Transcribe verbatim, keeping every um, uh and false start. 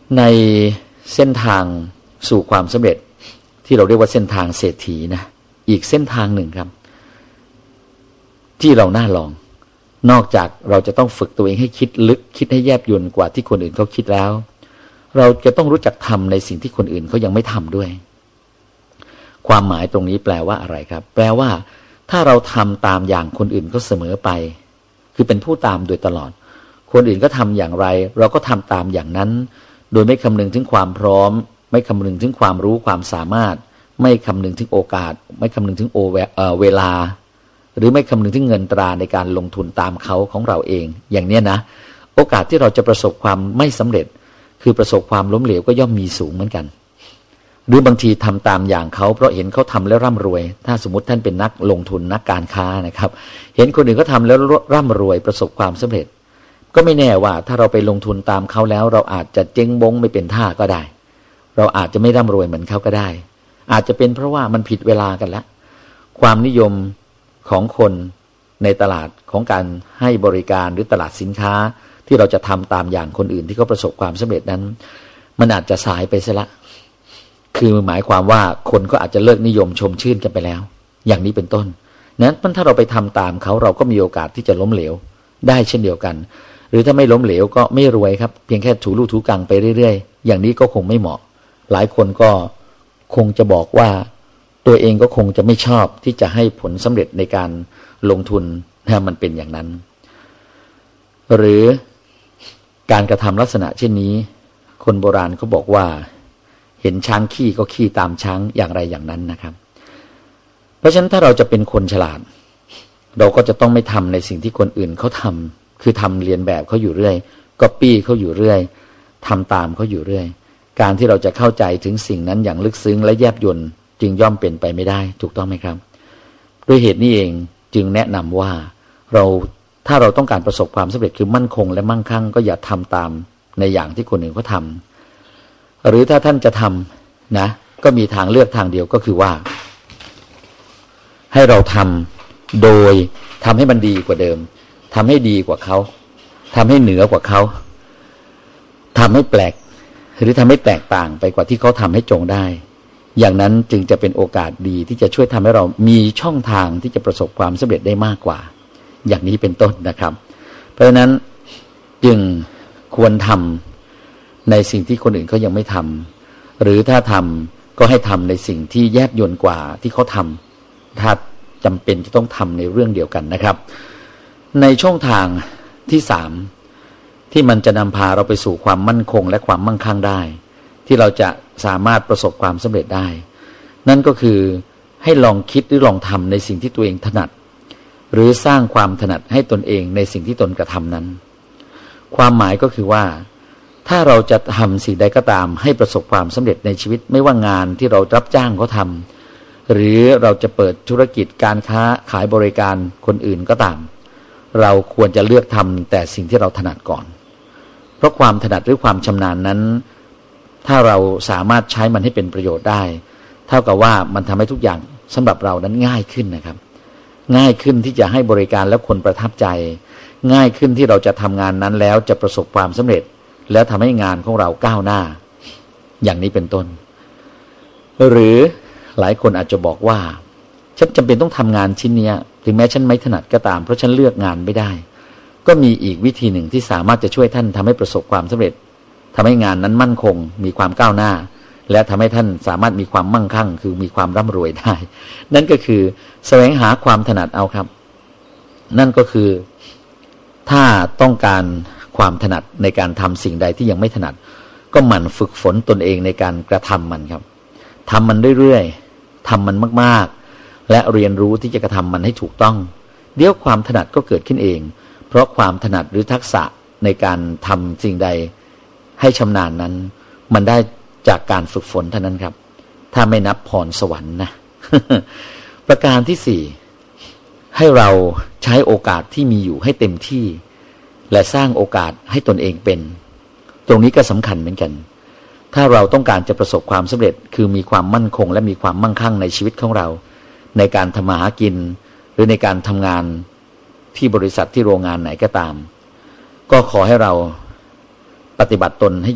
ในเส้นทางสู่ความสำเร็จที่เราเรียกว่าเส้นทางเศรษฐีนะอีกเส้นทางหนึ่งครับที่เราน่าลองนอกจากเราจะต้องฝึกตัวเองให้คิดลึกคิดให้แยบยลกว่าที่คนอื่นเขาคิดแล้วเราจะต้องรู้จักทำในสิ่งที่คนอื่นเขายังไม่ทำด้วยความหมายตรงนี้แปลว่าอะไรครับแปลว่าถ้าเราทำตามอย่างคนอื่นเขาเสมอไปคือเป็นผู้ตามโดยตลอดคนอื่นก็ทำอย่างไรเราก็ทำตามอย่างนั้นโดยไม่คำนึงถึงความพร้อมไม่คำนึงถึงความรู้ความสามารถไม่คำนึงถึงโอกาสไม่คำนึงถึงโอเวลาหรือไม่คำนึงถึงเงินตราในการลงทุนตามเขาของเราเองอย่างเนี้ยนะโอกาสที่เราจะประสบความไม่สำเร็จคือประสบความล้มเหลวก็ย่อมมีสูงเหมือนกันหรือบางทีทำตามอย่างเขาเพราะเห็นเขาทำแล้วร่ำรวยถ้าสมมติท่านเป็นนักลงทุนนักการค้านะครับเห็นคนอื่นเขาทำแล้วร่ำรวยประสบความสำเร็จก็ไม่แน่ว่าถ้าเราไปลงทุนตามเขาแล้วเราอาจจะเจ๊งบงไม่เป็นท่าก็ได้เราอาจจะไม่ร่ำรวยเหมือนเขาก็ได้อาจจะเป็นเพราะว่ามันผิดเวลากันแล้วความนิยมของคนในตลาดของการให้บริการหรือตลาดสินค้าที่เราจะทำตามอย่างคนอื่นที่เขาประสบความสำเร็จนั้นมันอาจจะสายไปซะละคือหมายความว่าคนก็อาจจะเลิกนิยมชมชื่นกันไปแล้วอย่างนี้เป็นต้นนั้นถ้าเราไปทำตามเขาเราก็มีโอกาสที่จะล้มเหลวได้เช่นเดียวกันหรือถ้าไม่ล้มเหลวก็ไม่รวยครับเพียงแค่ถูลู่ถูกังไปเรื่อยๆอย่างนี้ก็คงไม่เหมาะหลายคนก็คงจะบอกว่าตัวเองก็คงจะไม่ชอบที่จะให้ผลสำเร็จในการลงทุนถ้ามันเป็นอย่างนั้นหรือการกระทำลักษณะเช่นนี้คนโบราณเขาบอกว่าเห็นช้างขี้ก็ขี้ตามช้างอย่างไรอย่างนั้นนะครับเพราะฉะนั้นถ้าเราจะเป็นคนฉลาดเราก็จะต้องไม่ทำในสิ่งที่คนอื่นเขาทำคือทำเรียนแบบเขาอยู่เรื่อยก๊อปปี้เขาอยู่เรื่อยทำตามเขาอยู่เรื่อยการที่เราจะเข้าใจถึงสิ่งนั้นอย่างลึกซึ้งและแยบยลจึงย่อมเป็นไปไม่ได้ถูกต้องไหมครับด้วยเหตุนี้เองจึงแนะนำว่าเราถ้าเราต้องการประสบความสำเร็จคือมั่นคงและมั่งคั่งก็อย่าทำตามในอย่างที่คนอื่นเขาทำหรือถ้าท่านจะทำนะก็มีทางเลือกทางเดียวก็คือว่าให้เราทำโดยทำให้มันดีกว่าเดิมทำให้ดีกว่าเขาทำให้เหนือกว่าเขาทำให้แปลกหรือทำให้แตกต่างไปกว่าที่เขาทำให้จงได้อย่างนั้นจึงจะเป็นโอกาสดีที่จะช่วยทำให้เรามีช่องทางที่จะประสบความสำเร็จได้มากกว่าอย่างนี้เป็นต้นนะครับเพราะฉะนั้นจึงควรทำในสิ่งที่คนอื่นเขายังไม่ทำหรือถ้าทำก็ให้ทำในสิ่งที่แยบยลกว่าที่เขาทำถ้าจำเป็นจะต้องทำในเรื่องเดียวกันนะครับในช่องทางที่สามที่มันจะนำพาเราไปสู่ความมั่นคงและความมั่งคั่งได้ที่เราจะสามารถประสบความสำเร็จได้นั่นก็คือให้ลองคิดหรือลองทำในสิ่งที่ตัวเองถนัดหรือสร้างความถนัดให้ตนเองในสิ่งที่ตนกระทำนั้นความหมายก็คือว่าถ้าเราจะทำสิ่งใดก็ตามให้ประสบความสำเร็จในชีวิตไม่ว่างานที่เรารับจ้างเขาทำหรือเราจะเปิดธุรกิจการค้าขายบริการคนอื่นก็ตามเราควรจะเลือกทำแต่สิ่งที่เราถนัดก่อนเพราะความถนัดหรือความชำนาญนั้นถ้าเราสามารถใช้มันให้เป็นประโยชน์ได้เท่ากับว่ามันทำให้ทุกอย่างสำหรับเรานั้นง่ายขึ้นนะครับง่ายขึ้นที่จะให้บริการแล้วคนประทับใจง่ายขึ้นที่เราจะทำงานนั้นแล้วจะประสบความสำเร็จแล้วทำให้งานของเราก้าวหน้าอย่างนี้เป็นต้นหรือหลายคนอาจจะบอกว่าฉันจำเป็นต้องทำงานชิ้นนี้ถึงแม้ฉันไม่ถนัดก็ตามเพราะฉันเลือกงานไม่ได้ก็มีอีกวิธีหนึ่งที่สามารถจะช่วยท่านทำให้ประสบความสำเร็จทำให้งานนั้นมั่นคงมีความก้าวหน้าและทำให้ท่านสามารถมีความมั่งคั่งคือมีความร่ำรวยได้นั่นก็คือแสวงหาความถนัดเอาครับนั่นก็คือถ้าต้องการความถนัดในการทำสิ่งใดที่ยังไม่ถนัดก็หมั่นฝึกฝนตนเองในการกระทำมันครับทำมันเรื่อยๆทำมันมากๆและเรียนรู้ที่จะกระทำมันให้ถูกต้องเดี๋ยวความถนัดก็เกิดขึ้นเองเพราะความถนัดหรือทักษะในการทำสิ่งใดให้ชำนาญนั้นมันได้จากการฝึกฝนเท่านั้นครับถ้าไม่นับพรสวรรค์นะ ประการที่สี่ให้เราใช้โอกาสที่มีอยู่ให้เต็มที่และสร้างโอกาสให้ตนเองเป็นตรงนี้ก็สำคัญเหมือนกันถ้าเราต้องการจะประสบความสำเร็จคือมีความมั่นคงและมีความมั่งคั่งในชีวิตของเราในการทำมาหากินหรือในการทำงานที่บริษัทที่โรงงานไหนก็ตามก็ขอให้เราปฏิบัติตนให้